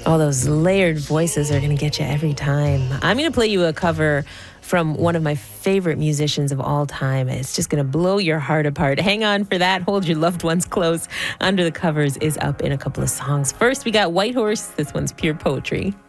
All those layered voices are going to get you every time. I'm going to play you a cover from one of my favorite musicians of all time. It's just going to blow your heart apart. Hang on for that. Hold your loved ones close. Under the Covers is up in a couple of songs. First, we got White Horse. This one's pure poetry.